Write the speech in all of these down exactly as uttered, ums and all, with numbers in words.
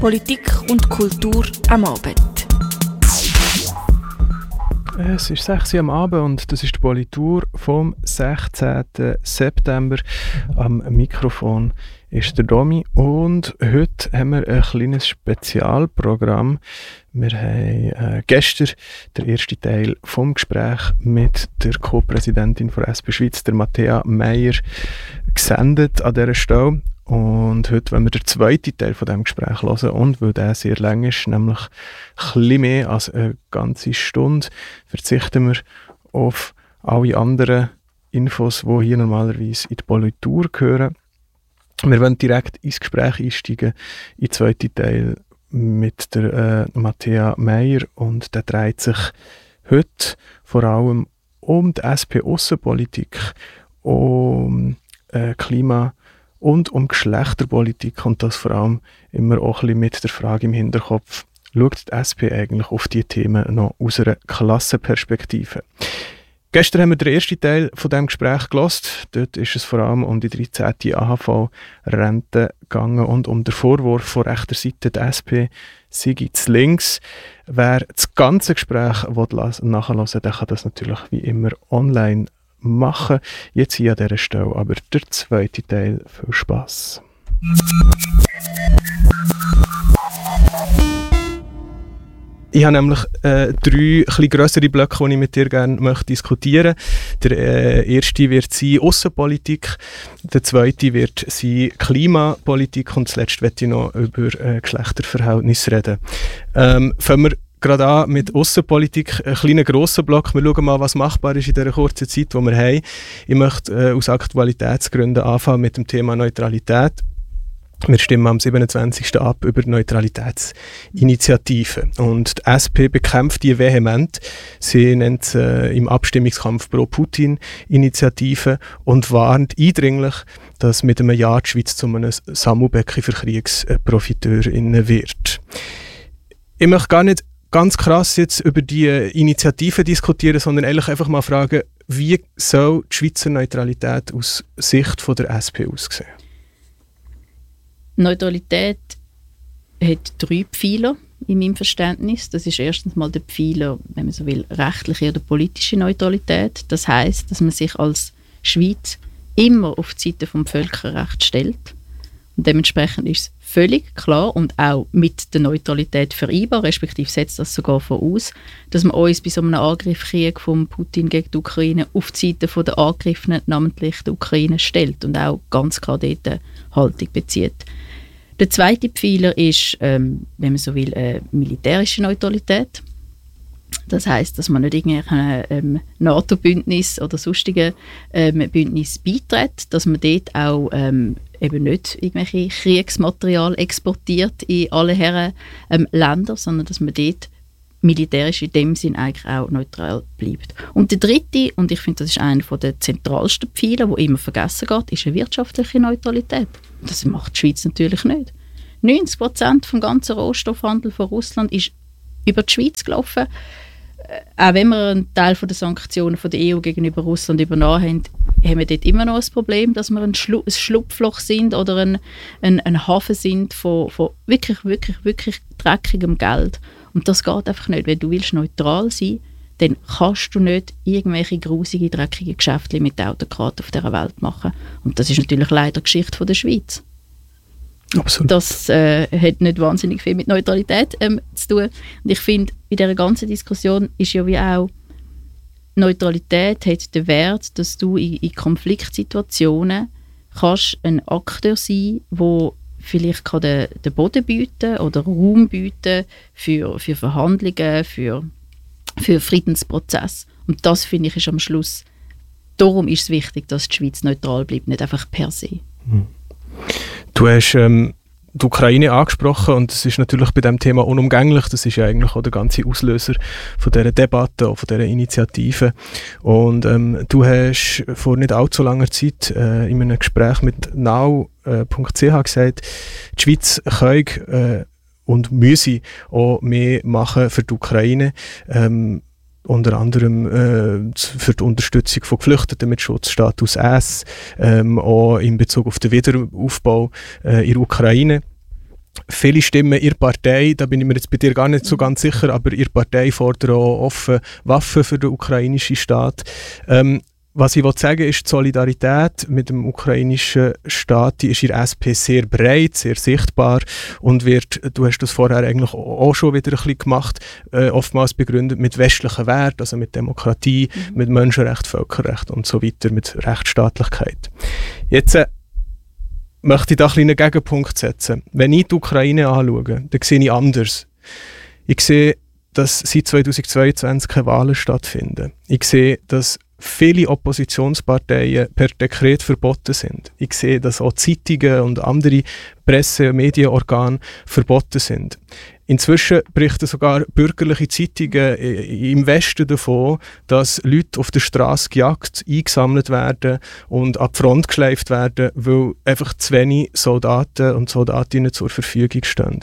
Politik und Kultur am Abend. Es ist sechs Uhr am Abend und das ist die Politur vom sechzehnten September. Am Mikrofon ist der Domi und heute haben wir ein kleines Spezialprogramm. Wir haben äh, gestern den ersten Teil vom Gespräch mit der Co-Präsidentin von S P Schweiz, der Matthäa Meier, gesendet an dieser Stelle. Und heute wollen wir den zweiten Teil von diesem Gespräch hören. Und weil der sehr lang ist, nämlich ein bisschen mehr als eine ganze Stunde, verzichten wir auf alle anderen Infos, die hier normalerweise in die Politur gehören. Wir wollen direkt ins Gespräch einsteigen, in den zweiten Teil mit der äh, Matthäa Meier. Und der dreht sich heute vor allem um die S P-Aussenpolitik, um äh, Klima- und um Geschlechterpolitik, und das vor allem immer auch ein bisschen mit der Frage im Hinterkopf, schaut die S P eigentlich auf diese Themen noch aus einer Klassenperspektive? Gestern haben wir den ersten Teil von diesem Gespräch gehört. Dort ist es vor allem um die dreizehnte A H V-Rente gegangen und um den Vorwurf von rechter Seite der S P sei zu links. Wer das ganze Gespräch nachhören will, der kann das natürlich wie immer online machen. Jetzt hier an dieser Stelle aber der zweite Teil. Viel Spass. Ich habe nämlich äh, drei etwas grössere Blöcke, die ich mit dir gerne möchte diskutieren möchte. Der äh, erste wird sein Aussenpolitik, der zweite wird sein Klimapolitik und zuletzt möchte ich noch über äh, Geschlechterverhältnisse reden. Ähm, fangen wir gerade an mit Aussenpolitik, ein kleiner grosser Block. Wir schauen mal, was machbar ist in dieser kurzen Zeit, die wir haben. Ich möchte äh, aus Aktualitätsgründen anfangen mit dem Thema Neutralität. Wir stimmen am siebenundzwanzigsten ab über die Neutralitätsinitiative. Und die S P bekämpft die vehement. Sie nennt es äh, im Abstimmungskampf Pro-Putin-Initiative und warnt eindringlich, dass mit einem Ja die Schweiz zu einem Sammelbecken für Kriegsprofiteurinnen wird. Ich möchte gar nicht ganz krass jetzt über die Initiative diskutieren, sondern ehrlich einfach mal fragen, wie soll die Schweizer Neutralität aus Sicht von der S P aussehen? Neutralität hat drei Pfeiler in meinem Verständnis. Das ist erstens mal der Pfeiler, wenn man so will, rechtliche oder politische Neutralität. Das heisst, dass man sich als Schweiz immer auf die Seite vom Völkerrecht stellt. Und dementsprechend ist es völlig klar und auch mit der Neutralität vereinbar, respektive setzt das sogar voraus, dass man uns bei so einem Angriffskrieg von Putin gegen die Ukraine auf die Seite von der Angegriffenen, namentlich der Ukraine, stellt und auch ganz klar dort eine Haltung bezieht. Der zweite Pfeiler ist, ähm, wenn man so will, eine militärische Neutralität. Das heisst, dass man nicht irgendeinem ähm, NATO-Bündnis oder sonstigen ähm, Bündnis beitritt, dass man dort auch ähm, eben nicht irgendwelche Kriegsmaterial exportiert in alle Herren ähm, Länder, sondern dass man dort militärisch in dem Sinn eigentlich auch neutral bleibt. Und der dritte, und ich finde, das ist einer der zentralsten Pfeiler, der immer vergessen geht, ist eine wirtschaftliche Neutralität. Das macht die Schweiz natürlich nicht. neunzig Prozent vom ganzen Rohstoffhandel von Russland ist über die Schweiz gelaufen. Äh, auch wenn wir einen Teil von der Sanktionen von der E U gegenüber Russland übernommen haben, haben wir dort immer noch ein Problem, dass wir ein, Schlu- ein Schlupfloch sind oder ein, ein, ein Hafen sind von, von wirklich, wirklich, wirklich dreckigem Geld. Und das geht einfach nicht. Wenn du willst neutral sein, dann kannst du nicht irgendwelche grusige, dreckige Geschäfte mit den Autokraten auf dieser Welt machen. Und das ist natürlich leider die Geschichte von der Schweiz. Absolut. Das äh, hat nicht wahnsinnig viel mit Neutralität ähm, zu tun. Und ich finde, in dieser ganzen Diskussion ist ja wie auch, Neutralität hat den Wert, dass du in, in Konfliktsituationen kannst ein Akteur sein, der vielleicht kann den, den Boden bieten oder Raum bieten für, für Verhandlungen, für, für Friedensprozess. Und das, finde ich, ist am Schluss, darum ist es wichtig, dass die Schweiz neutral bleibt, nicht einfach per se. Mhm. Du hast ähm, die Ukraine angesprochen und das ist natürlich bei diesem Thema unumgänglich. Das ist ja eigentlich auch der ganze Auslöser von dieser Debatte, auch von dieser Initiative. Und ähm, du hast vor nicht allzu langer Zeit äh, in einem Gespräch mit now punkt c h gesagt, die Schweiz kann äh, und müsse auch mehr machen für die Ukraine. Ähm, unter anderem äh, für die Unterstützung von Geflüchteten mit Schutzstatus S, ähm, auch in Bezug auf den Wiederaufbau äh, in der Ukraine. viele Stimmen in der Partei, da bin ich mir jetzt bei dir gar nicht so ganz sicher, aber in der Partei fordern auch offen Waffen für den ukrainischen Staat. Ähm, Was ich sagen will, ist, die Solidarität mit dem ukrainischen Staat, die ist in der S P sehr breit, sehr sichtbar und wird, du hast das vorher eigentlich auch schon wieder ein bisschen gemacht, äh, oftmals begründet mit westlichen Werten, also mit Demokratie, mhm. mit Menschenrecht, Völkerrecht und so weiter, mit Rechtsstaatlichkeit. Jetzt äh, möchte ich da ein einen Gegenpunkt setzen. Wenn ich die Ukraine anschaue, dann sehe ich anders. Ich sehe, dass seit zweitausendzweiundzwanzig keine Wahlen stattfinden. Ich sehe, dass viele Oppositionsparteien per Dekret verboten sind. Ich sehe, dass auch Zeitungen und andere Presse- und Medienorgane verboten sind. Inzwischen berichten sogar bürgerliche Zeitungen im Westen davon, dass Leute auf der Straße gejagt, eingesammelt werden und an die Front geschleift werden, weil einfach zu wenig Soldaten und Soldatinnen zur Verfügung stehen.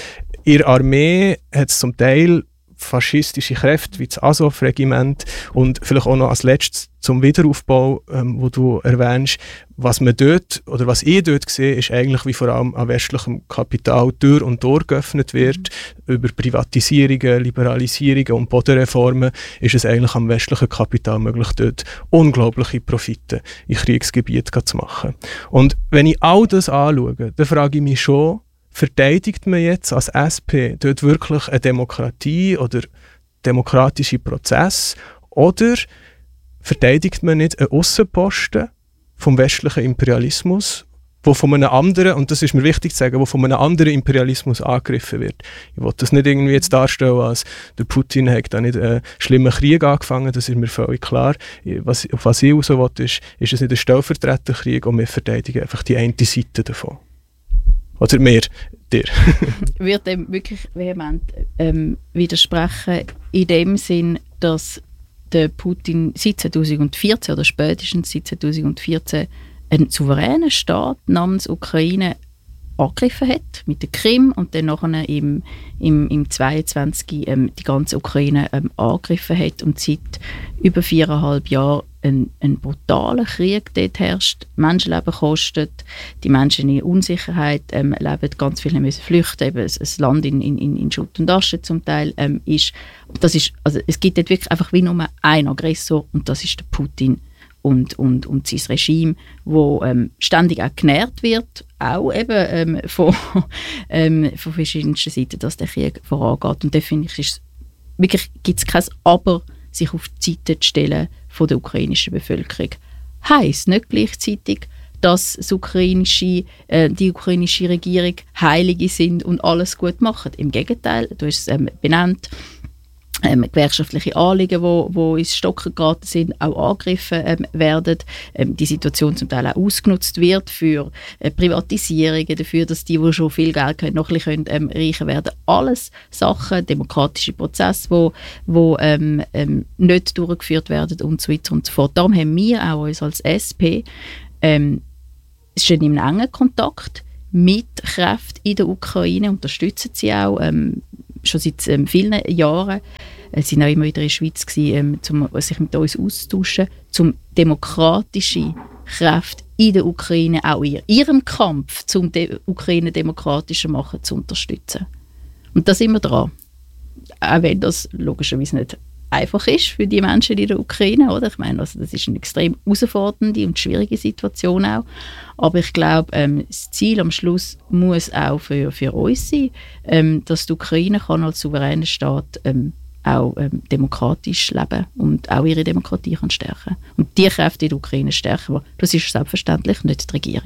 In der Armee hat es zum Teil faschistische Kräfte wie das Azov-Regiment und vielleicht auch noch als letztes zum Wiederaufbau, ähm, wo du erwähnst, was man dort oder was ich dort sehe, ist eigentlich, wie vor allem an westlichem Kapital Tür und Tor geöffnet wird. Mhm. Über Privatisierungen, Liberalisierungen und Bodenreformen ist es eigentlich am westlichen Kapital möglich, dort unglaubliche Profite in Kriegsgebieten zu machen. Und wenn ich all das anschaue, dann frage ich mich schon, verteidigt man jetzt als S P dort wirklich eine Demokratie oder demokratische Prozess oder verteidigt man nicht einen Aussenposten vom westlichen Imperialismus, wo von einem anderen, und das ist mir wichtig zu sagen, wo von einem anderen Imperialismus angegriffen wird. Ich will das nicht irgendwie jetzt darstellen, als der Putin hat da nicht einen schlimmen Krieg angefangen, das ist mir völlig klar. Was, auf was ich raus will, ist, ist es nicht ein Stellvertreterkrieg und wir verteidigen einfach die eine Seite davon. Oder mehr dir. Ich würde dem wirklich vehement ähm, widersprechen, in dem Sinn, dass der Putin seit zweitausendvierzehn oder spätestens seit zweitausendvierzehn einen souveränen Staat namens Ukraine angegriffen hat, mit der Krim und dann nachher im, im, im zweiundzwanzig ähm, die ganze Ukraine ähm, angegriffen hat und seit über viereinhalb Jahren ein, ein brutaler Krieg dort herrscht, Menschenleben kostet, die Menschen in Unsicherheit ähm, leben, ganz viele müssen flüchten, eben ein, ein Land in, in, in Schutt und Asche zum Teil ähm, ist. Das ist, also es gibt dort wirklich einfach wie nur einen Aggressor und das ist der Putin. Und, und, und sein Regime, das ähm, ständig auch genährt wird, auch eben ähm, von, ähm, von verschiedensten Seiten, dass der Krieg vorangeht. Und da finde ich, ist wirklich, gibt es kein Aber, sich auf die Seite zu stellen von der ukrainischen Bevölkerung. Heisst nicht gleichzeitig, dass das ukrainische, äh, die ukrainische Regierung Heilige sind und alles gut machen. Im Gegenteil, du hast es ähm, benannt, Ähm, gewerkschaftliche Anliegen, die wo, wo ins Stocken geraten sind, auch angegriffen ähm, werden. Ähm, die Situation zum Teil auch ausgenutzt wird für äh, Privatisierungen, dafür, dass die, die schon viel Geld haben, noch ein bisschen ähm, reicher werden. Alles Sachen, demokratische Prozesse, wo, wo ähm, ähm, nicht durchgeführt werden und so weiter und so fort. Darum haben wir auch uns als S P ähm, schon in einem engen Kontakt mit Kräften in der Ukraine, unterstützen sie auch ähm, schon seit ähm, vielen Jahren. Sie waren auch immer wieder in der Schweiz, gewesen, ähm, um sich mit uns auszutauschen, um demokratische Kräfte in der Ukraine, auch in ihrem Kampf, um die Ukraine demokratischer zu machen, zu unterstützen. Und da sind wir dran. Auch wenn das logischerweise nicht einfach ist für die Menschen in der Ukraine. Oder? Ich meine, also das ist eine extrem herausfordernde und schwierige Situation auch. Aber ich glaube, ähm, das Ziel am Schluss muss auch für, für uns sein, ähm, dass die Ukraine kann als souveräner Staat ähm, auch ähm, demokratisch leben und auch ihre Demokratie kann stärken. Und die Kräfte in der Ukraine stärken, das ist selbstverständlich nicht die Regierung.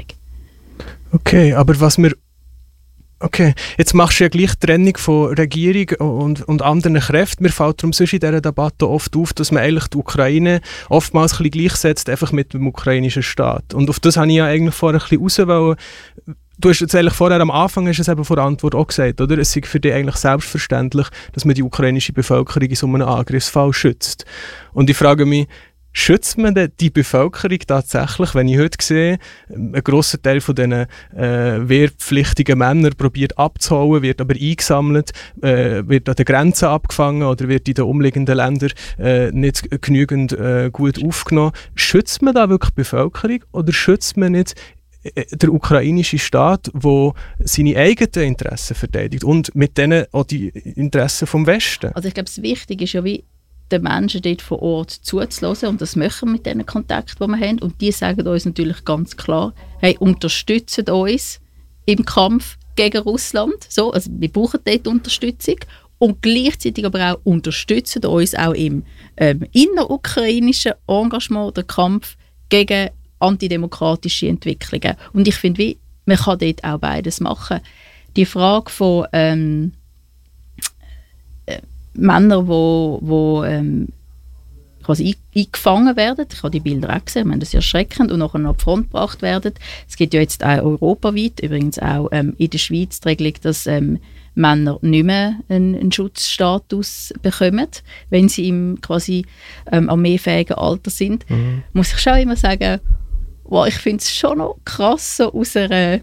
Okay, aber was wir Okay, jetzt machst du ja gleich die Trennung von Regierung und, und anderen Kräften. Mir fällt darum sonst in dieser Debatte oft auf, dass man eigentlich die Ukraine oftmals ein bisschen gleichsetzt, einfach mit dem ukrainischen Staat. Und auf das habe ich ja eigentlich vorher ein bisschen raus wollen. Du hast jetzt eigentlich vorher am Anfang hast es eben vor der Antwort auch gesagt, oder? Es ist für dich eigentlich selbstverständlich, dass man die ukrainische Bevölkerung in so einem Angriffsfall schützt. Und ich frage mich, schützt man denn die Bevölkerung tatsächlich, wenn ich heute sehe, ein grosser Teil von diesen äh, wehrpflichtigen Männern probiert abzuholen, wird aber eingesammelt, äh, wird an den Grenzen abgefangen oder wird in den umliegenden Ländern äh, nicht genügend äh, gut aufgenommen. Schützt man da wirklich die Bevölkerung oder schützt man nicht der ukrainische Staat, der seine eigenen Interessen verteidigt und mit denen auch die Interessen vom Westen. Also ich glaube, das Wichtige ist ja, wie den Menschen dort vor Ort zuzulassen und das machen wir mit den Kontakten, die wir haben. Und die sagen uns natürlich ganz klar, hey, unterstützt uns im Kampf gegen Russland. So, also wir brauchen dort Unterstützung. Und gleichzeitig aber auch unterstützen uns auch im ähm, innerukrainischen Engagement, der Kampf gegen antidemokratische Entwicklungen. Und ich finde, wie, man kann dort auch beides machen. Die Frage von ähm, äh, Männern, die wo, wo, ähm, quasi eingefangen werden, ich habe die Bilder auch gesehen, ich meine, das ist erschreckend, und nachher an die Front gebracht werden. Es gibt ja jetzt auch europaweit, übrigens auch ähm, in der Schweiz, die Regelung, dass ähm, Männer nicht mehr einen, einen Schutzstatus bekommen, wenn sie im quasi ähm, armeefähigen Alter sind. Mhm. Muss ich schon immer sagen, wow, ich finde es schon noch krass, so aus einer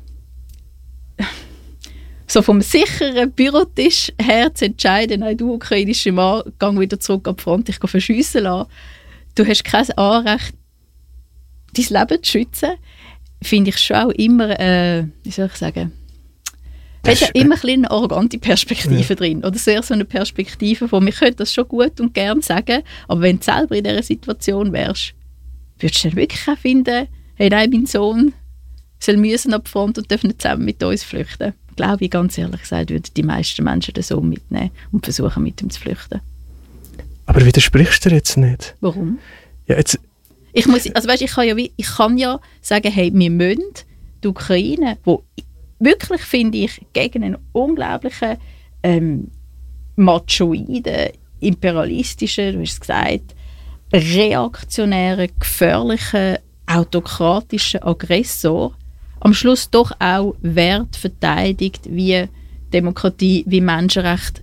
so vom sicheren Bürotisch her zu entscheiden, nein, du ukrainischer Mann, geh wieder zurück an die Front, ich gehe verschiessen lassen. Du hast kein Anrecht, dein Leben zu schützen, finde ich schon auch immer, äh, wie soll ich sagen, hat ja immer ein eine arrogante Perspektive ja. drin. Oder sehr so eine Perspektive von, wir können das schon gut und gern sagen, aber wenn du selber in dieser Situation wärst, würdest du dann wirklich auch finden, hey, nein, mein Sohn soll müssen ab die Front und darf nicht zusammen mit uns flüchten. Glaube ich, ganz ehrlich gesagt, würden die meisten Menschen den Sohn mitnehmen und versuchen, mit ihm zu flüchten. Aber widersprichst du dir jetzt nicht? Warum? Ja, jetzt ich, muss, also weißt, ich, kann ja, ich kann ja sagen, hey, wir müssen die Ukraine, wo wirklich, finde ich, gegen einen unglaublichen ähm, machoiden, imperialistischen, du hast es gesagt, reaktionären, gefährlichen, autokratischen Aggressor am Schluss doch auch Wert verteidigt wie Demokratie, wie Menschenrechte,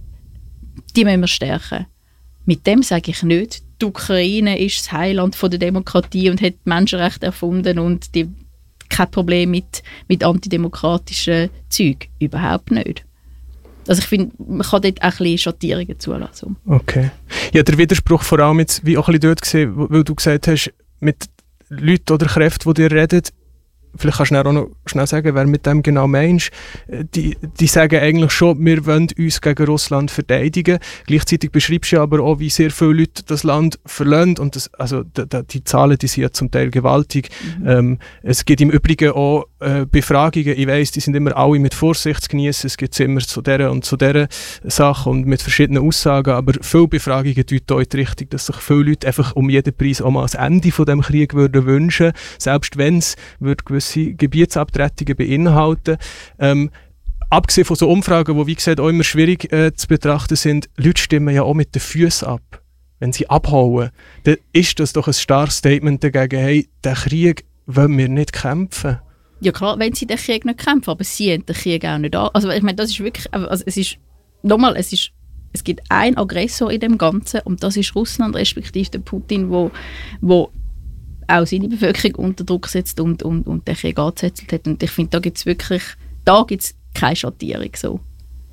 die müssen wir stärken. Mit dem sage ich nicht, die Ukraine ist das Heiland von der Demokratie und hat Menschenrechte erfunden und die kein Problem mit, mit antidemokratischen Zeug. Überhaupt nicht. Also ich finde, man kann dort auch ein bisschen Schattierungen zulassen. Okay. Ja, der Widerspruch vor allem jetzt, wie auch ein bisschen dort gesehen, weil du gesagt hast, mit Leuten oder Kräften, die dir reden, vielleicht kannst du auch noch schnell sagen, wer mit dem genau meinst. Die, die sagen eigentlich schon, wir wollen uns gegen Russland verteidigen. Gleichzeitig beschreibst du aber auch, wie sehr viele Leute das Land verlassen. Und das, also, die, die Zahlen die sind ja zum Teil gewaltig. Mhm. Ähm, es gibt im Übrigen auch äh, Befragungen. Ich weiss, die sind immer alle mit Vorsicht zu genießen. Es gibt immer zu dieser und zu dieser Sache und mit verschiedenen Aussagen. Aber viele Befragungen deuten auch in die Richtung, dass sich viele Leute einfach um jeden Preis auch mal das Ende von dem Krieg würden wünschen. Selbst wenn es gewisse Gebietsabtretungen beinhalten. Ähm, abgesehen von so Umfragen, die wie gesagt auch immer schwierig äh, zu betrachten sind, Leute stimmen ja auch mit den Füßen ab. Wenn sie abhauen, dann ist das doch ein starkes Statement dagegen, hey, den Krieg wollen wir nicht kämpfen. Ja klar, wenn sie den Krieg nicht kämpfen, aber sie haben den Krieg auch nicht an. Also ich meine, das ist wirklich, also es ist, nochmal, es ist, es gibt einen Aggressor in dem Ganzen und das ist Russland, respektive der Putin, wo, wo auch seine Bevölkerung unter Druck setzt und, und, und den Krieg angezettelt hat. Und ich finde, da gibt es wirklich, da gibt es keine Schattierung so.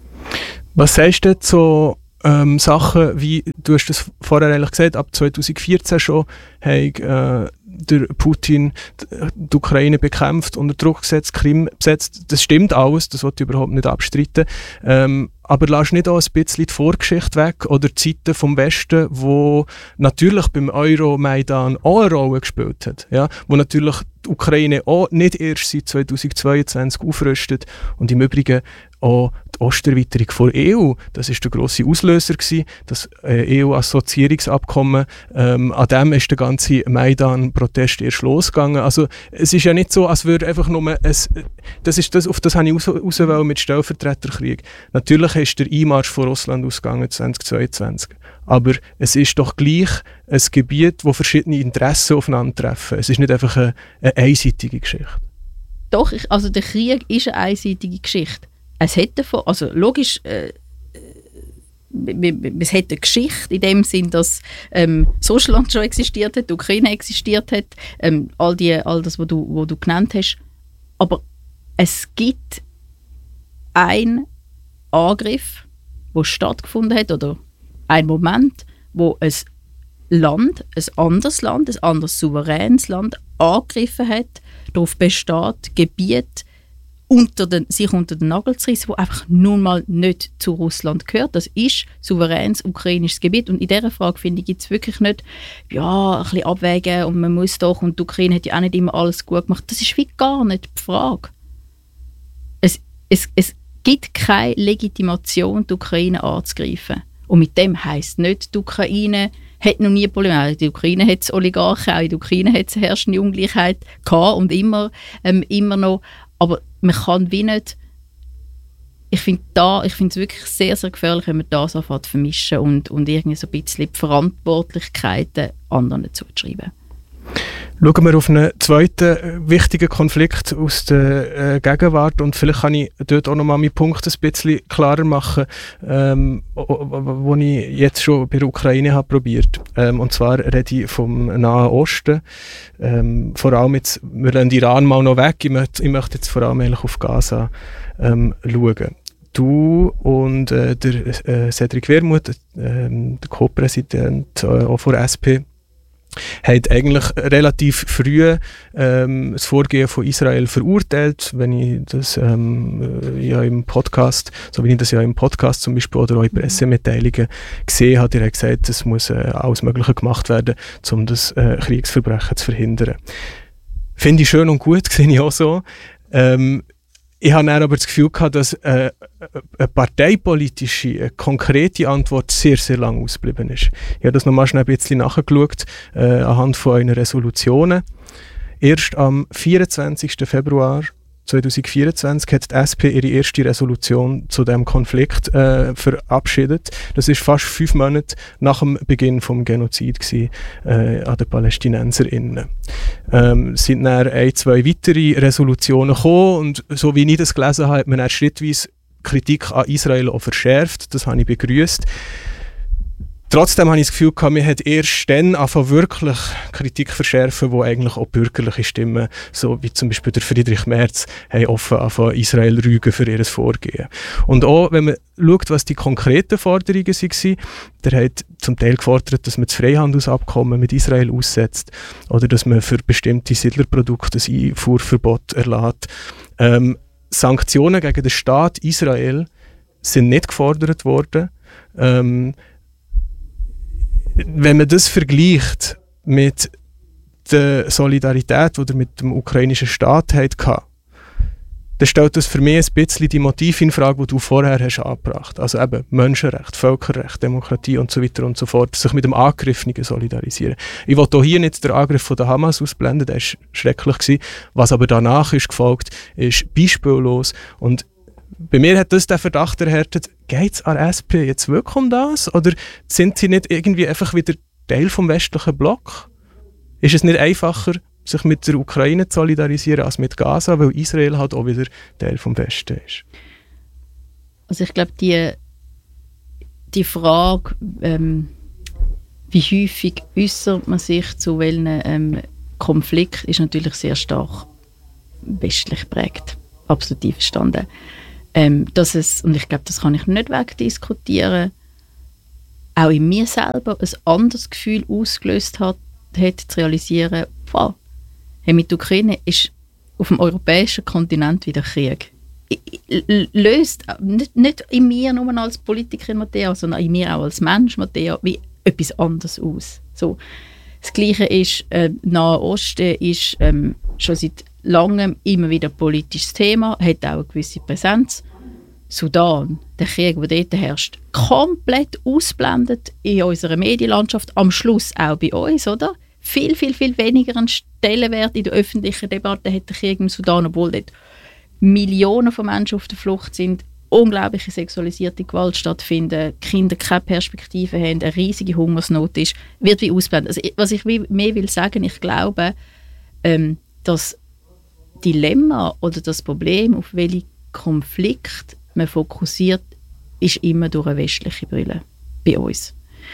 Was sagst du zu ähm, Sachen, wie, du hast das vorher eigentlich gesagt, ab zwanzig vierzehn schon, hat äh, der Putin die Ukraine bekämpft, unter Druck gesetzt, Krim besetzt. Das stimmt alles, das wollte ich überhaupt nicht abstreiten. Ähm, aber lass nicht auch ein bisschen die Vorgeschichte weg oder die Zeiten vom Westen, wo natürlich beim Euromaidan auch eine Rolle gespielt hat. Ja? Wo natürlich die Ukraine auch nicht erst seit zweitausendzweiundzwanzig aufrüstet und im Übrigen auch die Osterweiterung von E U, das war der grosse Auslöser gewesen, das äh, E U-Assoziierungsabkommen, ähm, an dem ist der ganze Maidan-Protest erst losgegangen. Also es ist ja nicht so, als würde einfach nur, ein, das ist das, auf das habe ich raus, raus wollen mit Stellvertreterkrieg. Natürlich ist der Einmarsch von Russland ausgegangen zweitausendzweiundzwanzig, aber es ist doch gleich ein Gebiet, wo verschiedene Interessen aufeinandertreffen. Es ist nicht einfach eine, eine einseitige Geschichte. Doch, ich, also der Krieg ist eine einseitige Geschichte. Es hätte davon, also logisch, äh, es hätte eine Geschichte in dem Sinn, dass ähm, das Russland schon existiert hat, die Ukraine existiert hat, ähm, all, die, all das, was du, was du genannt hast. Aber es gibt einen Angriff, der stattgefunden hat, oder einen Moment, wo ein Land, ein anderes Land, ein anderes souveränes Land angegriffen hat, darauf besteht, Gebiet unter den, sich unter den Nagel zu reissen, das einfach nun mal nicht zu Russland gehört. Das ist souveränes ukrainisches Gebiet. Und in dieser Frage, finde ich, gibt es wirklich nicht, ja, ein bisschen abwägen und man muss doch, und die Ukraine hat ja auch nicht immer alles gut gemacht. Das ist wie gar nicht die Frage. Es, es, es gibt keine Legitimation, die Ukraine anzugreifen. Und mit dem heisst nicht, die Ukraine hat noch nie Probleme. Die Ukraine hat es Oligarchen, auch in der Ukraine hat es eine herrschende Ungleichheit gehabt und immer, ähm, immer noch. Aber man kann wie nicht, ich finde da, ich finde es wirklich sehr, sehr gefährlich, wenn man das anfängt zu vermischen und, und irgendwie so ein bisschen die Verantwortlichkeiten anderen zuzuschreiben. Schauen wir auf einen zweiten wichtigen Konflikt aus der äh, Gegenwart und vielleicht kann ich dort auch noch mal meinen Punkt ein bisschen klarer machen, ähm, wo ich jetzt schon bei der Ukraine habe probiert. Ähm, und zwar rede ich vom Nahen Osten. Ähm, vor allem jetzt, wir lassen Iran mal noch weg, ich möchte, ich möchte jetzt vor allem eigentlich auf Gaza ähm, schauen. Du und äh, der äh, Cedric Wermuth, äh, der Co-Präsident äh, auch von S P, hat eigentlich relativ früh ähm, das Vorgehen von Israel verurteilt, wenn ich das ähm, ja im Podcast, so wie ich das ja im Podcast zum Beispiel oder auch in Pressemitteilungen gesehen habe, er hat gesagt, es muss äh, alles Mögliche gemacht werden, um das äh, Kriegsverbrechen zu verhindern. Finde ich schön und gut, sehe ich auch so. Ähm, Ich habe dann aber das Gefühl gehabt, dass äh, eine parteipolitische, eine konkrete Antwort sehr, sehr lang ausgeblieben ist. Ich habe das nochmal schnell ein bisschen nachgeschaut, äh, anhand von einer Resolutionen. Erst am vierundzwanzigsten Februar zweitausendvierundzwanzig hat die S P ihre erste Resolution zu diesem Konflikt äh, verabschiedet. Das ist fast fünf Monate nach dem Beginn des Genozid gewesen, äh, an den PalästinenserInnen. Ähm, es sind dann ein, zwei weitere Resolutionen gekommen und so wie ich das gelesen habe, hat man dann schrittweise Kritik an Israel auch verschärft. Das habe ich begrüßt. Trotzdem habe ich das Gefühl gehabt, man hat erst dann angefangen, wirklich Kritik verschärfen, wo eigentlich auch bürgerliche Stimmen, so wie zum Beispiel der Friedrich Merz, haben offen angefangen, Israel rügen für ihr Vorgehen. Und auch, wenn man schaut, was die konkreten Forderungen waren, der hat zum Teil gefordert, dass man das Freihandelsabkommen mit Israel aussetzt oder dass man für bestimmte Siedlerprodukte ein Einfuhrverbot erlässt. Ähm, Sanktionen gegen den Staat Israel sind nicht gefordert worden. Ähm, Wenn man das vergleicht mit der Solidarität, die er mit dem ukrainischen Staat hatte, dann stellt das für mich ein bisschen die Motive in Frage, die du vorher hast angebracht. Also eben Menschenrecht, Völkerrecht, Demokratie und so weiter und so fort. Sich mit dem Angriffenen solidarisieren. Ich will auch hier nicht den Angriff von der Hamas ausblenden, der war schrecklich gewesen. Was aber danach ist gefolgt, ist beispiellos. Und bei mir hat das den Verdacht erhärtet, geht es an S P jetzt wirklich um das? Oder sind sie nicht irgendwie einfach wieder Teil vom westlichen Block? Ist es nicht einfacher, sich mit der Ukraine zu solidarisieren als mit Gaza, weil Israel halt auch wieder Teil vom Westen ist? Also ich glaube, die, die Frage, ähm, wie häufig äußert man sich zu welchen ähm, Konflikt, ist natürlich sehr stark westlich geprägt. Absolut einverstanden. Ähm, dass es, und ich glaube, das kann ich nicht wegdiskutieren, auch in mir selber ein anderes Gefühl ausgelöst hat, hat zu realisieren, wow, hey, mit der Ukraine ist auf dem europäischen Kontinent wieder Krieg. Löst nicht, nicht in mir nur als Politikerin, Matthäa, sondern in mir auch als Mensch, Matthäa, wie etwas anderes aus. So. Das Gleiche ist, äh, Nahe Osten ist ähm, schon seit langem immer wieder ein politisches Thema, hat auch eine gewisse Präsenz. Sudan, der Krieg, der dort herrscht, komplett ausblendet in unserer Medienlandschaft, am Schluss auch bei uns, oder? Viel, viel, viel weniger einen Stellenwert in der öffentlichen Debatte hat der Krieg im Sudan, obwohl dort Millionen von Menschen auf der Flucht sind, unglaubliche sexualisierte Gewalt stattfinden, Kinder keine Perspektive haben, eine riesige Hungersnot ist, wird wie ausblendet. Also, was ich mehr will sagen, ich glaube, ähm, das Dilemma oder das Problem, auf welche Konflikt man fokussiert, ist immer durch eine westliche Brille bei uns.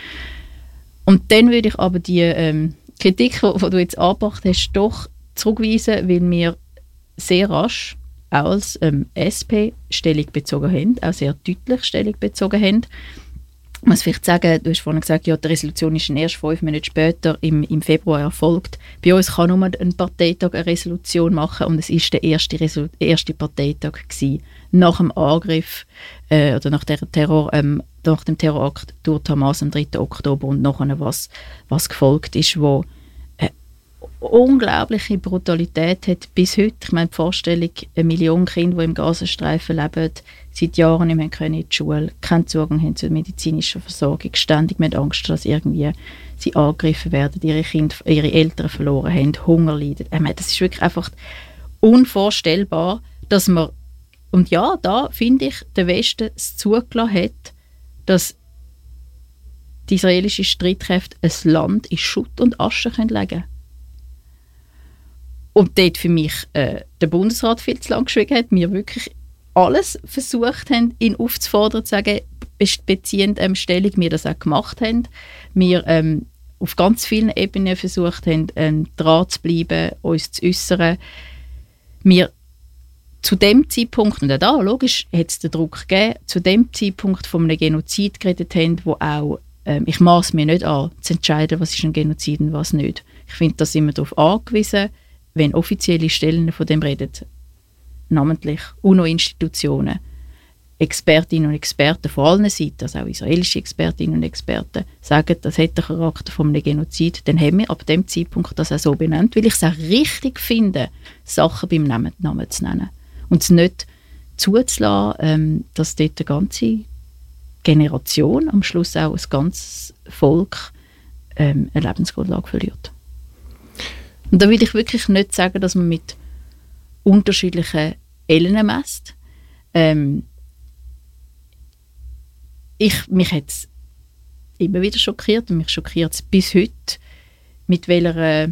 Und dann würde ich aber die ähm, Kritik, die du jetzt angebracht hast, doch zurückweisen, weil wir sehr rasch auch als ähm, S P Stellung bezogen haben, auch sehr deutlich Stellung bezogen haben. Ich muss vielleicht sagen, du hast vorhin gesagt, ja, die Resolution ist erst fünf Minuten später im, im Februar erfolgt. Bei uns kann nur ein Parteitag eine Resolution machen und es war der erste, Resol- erste Parteitag gewesen, nach dem Angriff äh, oder nach, der Terror, ähm, nach dem Terrorakt durch die Hamas am dritten Oktober und nachher was, was gefolgt ist, wo eine unglaubliche Brutalität hat bis heute. Ich meine, die Vorstellung, eine Million Kinder, die im Gazastreifen leben, seit Jahren nicht mehr können in die Schule, keinen Zugang haben zur medizinischen Versorgung, ständig mit Angst, dass irgendwie sie angegriffen werden, ihre Kinder, ihre Eltern verloren haben, Hunger leiden. Ich meine, das ist wirklich einfach unvorstellbar, dass man, und ja, da finde ich, der Westen es zugelassen hat, dass die israelischen Streitkräfte ein Land in Schutt und Asche legen können. Und dort für mich äh, der Bundesrat viel zu lange geschwiegen hat, wir wirklich alles versucht haben, ihn aufzufordern, zu sagen, beziehend ähm, Stellung, wir das auch gemacht haben. Wir ähm, auf ganz vielen Ebenen versucht haben, ähm, dran zu bleiben, uns zu äußern. Wir zu dem Zeitpunkt, und auch da, logisch, hat es den Druck gegeben, zu dem Zeitpunkt von einem Genozid geredet haben, wo auch, ähm, ich maße mir nicht an, zu entscheiden, was ist ein Genozid und was nicht. Ich finde, da sind wir darauf angewiesen, wenn offizielle Stellen von dem reden, namentlich UNO-Institutionen, Expertinnen und Experten von allen Seiten, also auch israelische Expertinnen und Experten, sagen, das hat den Charakter von einem Genozid, dann haben wir ab dem Zeitpunkt das auch so benannt, weil ich es auch richtig finde, Sachen beim Namen, Namen zu nennen. Und es nicht zuzulassen, ähm, dass dort eine ganze Generation, am Schluss auch ein ganzes Volk, ähm, eine Lebensgrundlage verliert. Und da will ich wirklich nicht sagen, dass man mit unterschiedlichen Ellen messt. Ähm, ich, mich hat es immer wieder schockiert und mich schockiert es bis heute, mit welcher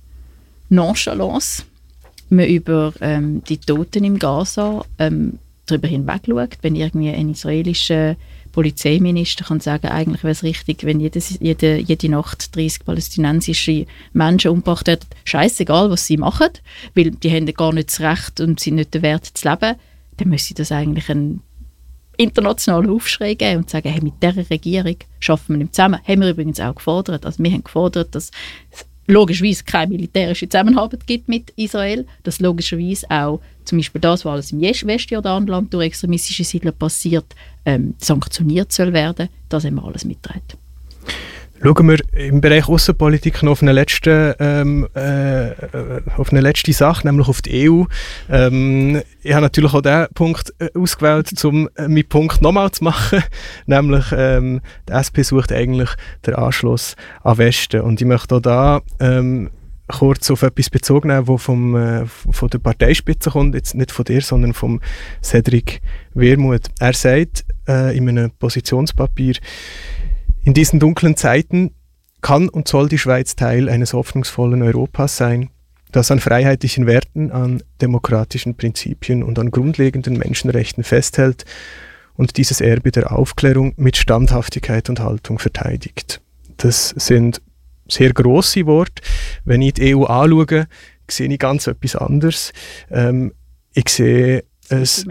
Nonchalance man über ähm, die Toten im Gaza ähm, darüber hinweg schaut, wenn irgendwie ein israelischer Polizeiminister kann sagen, eigentlich wäre es richtig, wenn jede, jede, jede Nacht dreißig palästinensische Menschen umgebracht werden. Scheißegal, was sie machen, weil die haben gar nicht das Recht und sind nicht den Wert zu leben. Dann müsste das eigentlich einen internationalen Aufschrei geben und sagen, hey, mit dieser Regierung arbeiten wir nicht zusammen. Haben wir übrigens auch gefordert. Also wir haben gefordert, dass es logischerweise keine militärische Zusammenarbeit gibt mit Israel, dass logischerweise auch zum Beispiel das, was alles im Westjordanland durch extremistische Siedler passiert, ähm, sanktioniert soll werden. Das haben wir alles mitgetragen. Schauen wir im Bereich Außenpolitik noch auf eine letzte, ähm, äh, auf eine letzte Sache, nämlich auf die E U. Ähm, ich habe natürlich auch diesen Punkt äh, ausgewählt, um äh, meinen Punkt nochmal zu machen. Nämlich, ähm, die S P sucht eigentlich den Anschluss an Westen. Und ich möchte auch da ähm, kurz auf etwas bezogen nehmen, das vom, äh, von der Parteispitze kommt, jetzt nicht von dir, sondern vom Cedric Wermuth. Er sagt äh, in einem Positionspapier, in diesen dunklen Zeiten kann und soll die Schweiz Teil eines hoffnungsvollen Europas sein, das an freiheitlichen Werten, an demokratischen Prinzipien und an grundlegenden Menschenrechten festhält und dieses Erbe der Aufklärung mit Standhaftigkeit und Haltung verteidigt. Das sind sehr grosse Worte. Wenn ich die E U anschaue, sehe ich ganz etwas anderes. Ähm, ich sehe es...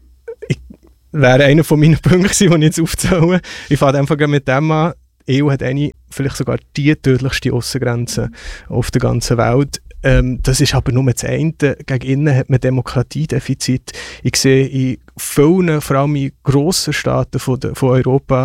wäre einer von meinen Punkten, die ich jetzt aufzähle. Ich fange einfach mit dem an. Die E U hat eine, vielleicht sogar die tödlichste Aussengrenze auf der ganzen Welt. Ähm, das ist aber nur das eine. Gegen innen hat man Demokratiedefizit. Ich sehe in vielen, vor allem in grossen Staaten von, de, von Europa,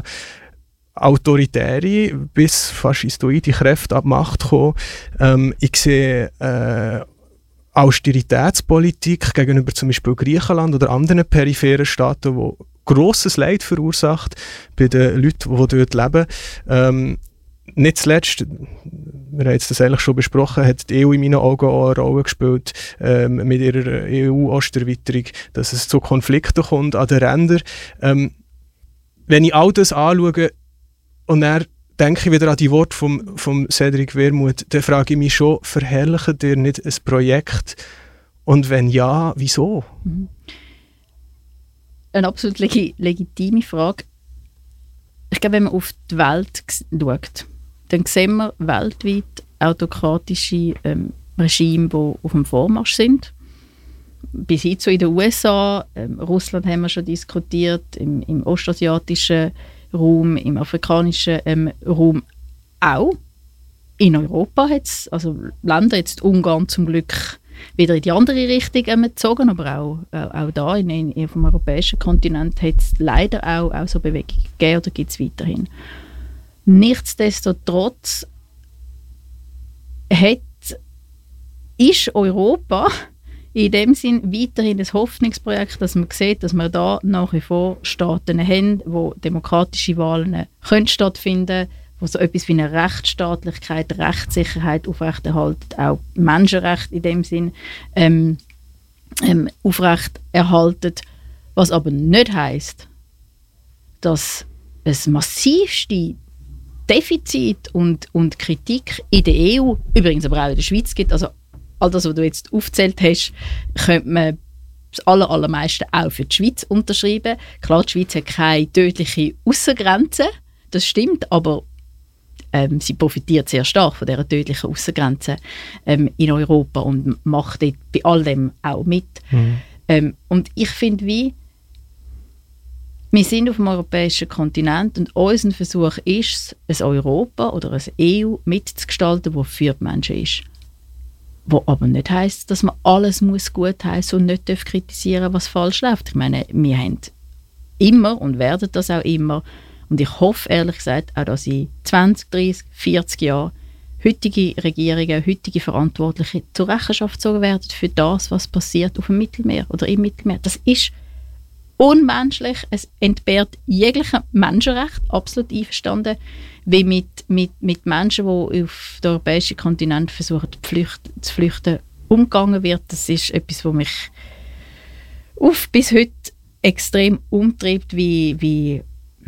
autoritäre bis faschistoide Kräfte an die Macht kommen. Ähm, ich sehe äh, Austeritätspolitik gegenüber zum Beispiel Griechenland oder anderen peripheren Staaten, die grosses Leid verursacht bei den Leuten, die dort leben. Ähm, nicht zuletzt, wir haben das eigentlich schon besprochen, hat die E U in meinen Augen auch eine Rolle gespielt ähm, mit ihrer E U-Osterweiterung, dass es zu Konflikten kommt an den Rändern. Ähm, wenn ich all das anschaue und dann denke ich wieder an die Worte vom, vom Cedric Wermuth, dann frage ich mich schon, verherrlichen dir nicht ein Projekt? Und wenn ja, wieso? Mhm. Eine absolut leg- legitime Frage. Ich glaube, wenn man auf die Welt g- schaut, dann sehen wir weltweit autokratische ähm, Regime, die auf dem Vormarsch sind. Bis hin zu in den U S A, ähm, Russland haben wir schon diskutiert, im, im ostasiatischen Raum, im afrikanischen ähm, Raum auch. In Europa hat es, also Länder, jetzt Ungarn zum Glück wieder in die andere Richtung ähm, gezogen, aber auch, auch, auch da in, in, auf dem europäischen Kontinent hat es leider auch, auch so Bewegungen gegeben oder gibt es weiterhin. Nichtsdestotrotz hat, ist Europa in dem Sinn weiterhin ein Hoffnungsprojekt, dass man sieht, dass wir da nach wie vor Staaten haben, wo demokratische Wahlen können stattfinden, wo so etwas wie eine Rechtsstaatlichkeit, Rechtssicherheit aufrechterhalten, auch Menschenrechte in dem Sinn ähm, ähm, aufrechterhalten, was aber nicht heisst, dass es massivste Defizit und, und Kritik in der E U, übrigens aber auch in der Schweiz gibt. Also all das, was du jetzt aufgezählt hast, könnte man das aller, allermeiste auch für die Schweiz unterschreiben. Klar, die Schweiz hat keine tödliche Aussengrenze, das stimmt, aber ähm, sie profitiert sehr stark von dieser tödlichen Aussengrenze ähm, in Europa und macht dort bei all dem auch mit. Mhm. Ähm, und ich finde, wie wir sind auf dem europäischen Kontinent und unser Versuch ist es, ein Europa oder ein E U mitzugestalten, das für die Menschen ist. Was aber nicht heisst, dass man alles muss gut heißen und nicht kritisieren darf, was falsch läuft. Ich meine, wir haben immer und werden das auch immer. Und ich hoffe, ehrlich gesagt, auch, dass in zwanzig, dreissig, vierzig Jahren heutige Regierungen, heutige Verantwortliche zur Rechenschaft gezogen werden für das, was passiert auf dem Mittelmeer oder im Mittelmeer. Das ist unmenschlich, es entbehrt jeglichem Menschenrecht, absolut einverstanden, wie mit, mit, mit Menschen, die auf den europäischen Kontinent versuchen zu flüchten, zu flüchten, umgegangen wird. Das ist etwas, was mich auf bis heute extrem umtreibt, wie, wie,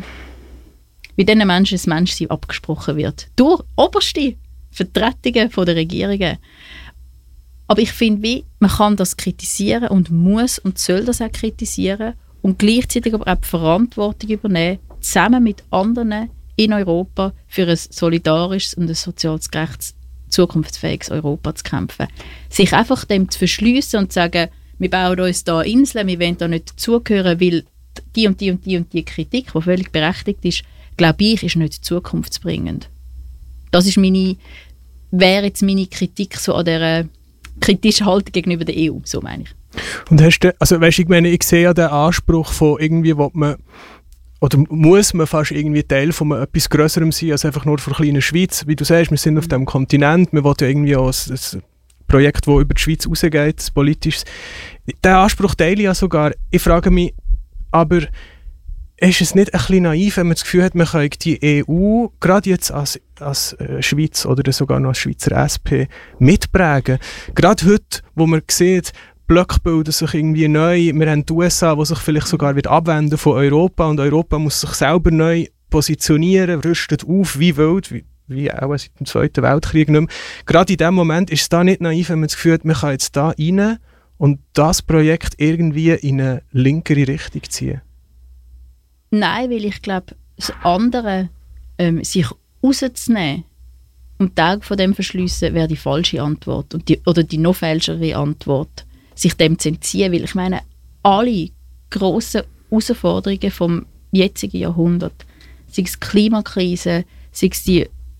wie diesen Menschen das Menschsein abgesprochen wird. Durch oberste Vertretungen von der Regierungen. Aber ich finde, wie, man kann das kritisieren und muss und soll das auch kritisieren und gleichzeitig aber auch die Verantwortung übernehmen, zusammen mit anderen in Europa für ein solidarisches und ein soziales gerechtes, zukunftsfähiges Europa zu kämpfen. Sich einfach dem zu verschliessen und zu sagen, wir bauen uns da Inseln, wir wollen da nicht dazugehören, weil die und die und die und die Kritik, die völlig berechtigt ist, glaube ich, ist nicht zukunftsbringend. Das ist meine, wäre jetzt meine Kritik so an dieser kritischen Haltung gegenüber der E U, so meine ich. Und hast du, also weißt, ich meine, ich sehe ja den Anspruch von irgendwie, wo man, oder muss man fast irgendwie Teil von etwas Größerem sein, als einfach nur von der kleinen Schweiz. Wie du sagst, wir sind auf dem Kontinent, wir wollen ja irgendwie auch ein, ein Projekt, das über die Schweiz rausgeht, ein politisches. Den Anspruch teile ich ja sogar. Ich frage mich, aber ist es nicht ein bisschen naiv, wenn man das Gefühl hat, man kann die E U, gerade jetzt als, als äh, Schweiz oder sogar noch als Schweizer S P, mitprägen? Gerade heute, wo man sieht, Blöcke bilden sich irgendwie neu, wir haben die U S A, die sich vielleicht sogar wird abwenden von Europa und Europa muss sich selber neu positionieren, rüstet auf wie wild, wie, wie auch seit dem Zweiten Weltkrieg nicht mehr. Gerade in dem Moment ist es da nicht naiv, wenn man das Gefühl hat, man kann jetzt da rein und das Projekt irgendwie in eine linkere Richtung ziehen. Nein, weil ich glaube, das andere, ähm, sich rauszunehmen und die Augen von dem verschliessen, wäre die falsche Antwort und die, oder die noch falschere Antwort, sich dem zu entziehen, weil ich meine, alle grossen Herausforderungen vom jetzigen Jahrhundert, sei es Klimakrise, sei es die